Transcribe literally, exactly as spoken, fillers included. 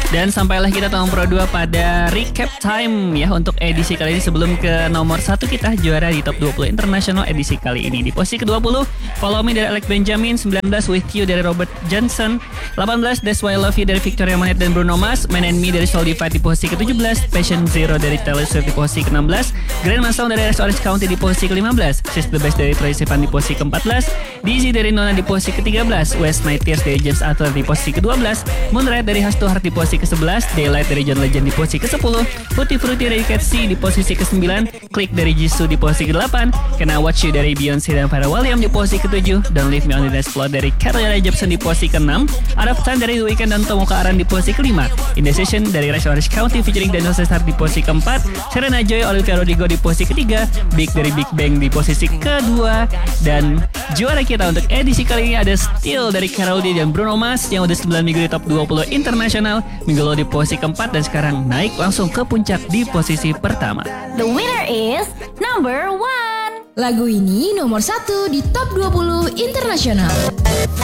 Dan sampailah kita nomor dua pada recap time ya untuk edisi kali ini sebelum ke nomor satu kita juara di top dua puluh internasional edisi kali ini. Di posisi ke dua puluh, Follow Me dari Alec Benjamin, sembilan belas With You dari Robert Johnson, delapan belas That's Why I Love You dari Victoria Monet dan Bruno Mars, Man and Me dari Soul Divide di posisi ke tujuh belas, Passion Zero dari Taylor Swift di posisi ke enam belas, Grandma Song dari Orange County di posisi ke lima belas, She's the Best dari Troye Sivan di posisi ke empat belas, Dizzy dari Nona di posisi ke tiga belas, West Night Tears dari James Arthur di posisi ke dua belas, Moonlight dari Heart to Heart di posisi ke sebelas, Daylight dari John Legend di posisi ke sepuluh, Tutti Frutti dari Cat C di posisi ke sembilan, Click dari Jisoo di posisi ke delapan, Can I Watch You dari Beyonce dan Pharrell Williams di posisi ke tujuh, Don't Leave Me On The Dance Floor dari Carly Rae Jepsen di posisi ke enam, Out of Time dari The Weeknd dan Tomoka Aran di posisi ke lima, Indecision dari Rush Orange County featuring Daniel Caesar di posisi ke empat, Serena Joy Olivia Rodrigo di posisi ke tiga, Big dari Big Bang di posisi ke dua, dan juara kita untuk edisi kali ini ada Still dari Karol G dan Bruno Mars yang udah sembilan minggu di top dua puluh internasional, minggu lalu di posisi keempat dan sekarang naik langsung ke puncak di posisi pertama. The winner is number one. Lagu ini nomor satu di top dua puluh internasional.